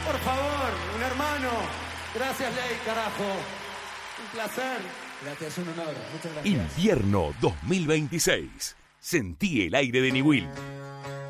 Por favor, un hermano. Gracias, Ley, carajo. Un placer. Gracias, un honor. Muchas gracias. Invierno 2026. Sentí el aire de Niwil.